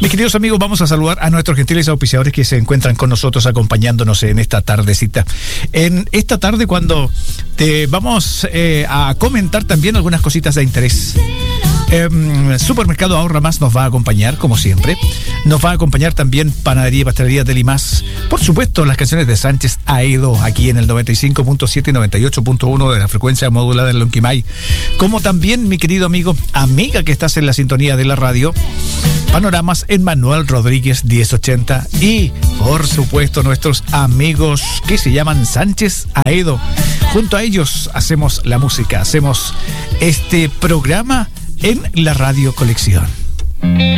Mis queridos amigos, vamos a saludar a nuestros gentiles auspiciadores que se encuentran con nosotros acompañándonos en esta tardecita. En esta tarde, cuando te vamos a comentar también algunas cositas de interés. Supermercado Ahorra Más nos va a acompañar, como siempre. Nos va a acompañar también Panadería y Pastelería Deli Más. Por supuesto, las canciones de Sánchez Aedo, aquí en el 95.7 y 98.1 de la frecuencia modulada del Lonquimay. Como también, mi querido amigo, amiga que estás en la sintonía de la radio, Panoramas en Manuel Rodríguez 1080. Y, por supuesto, nuestros amigos que se llaman Sánchez Aedo. Junto a ellos hacemos la música, hacemos este programa en la Radio Colección.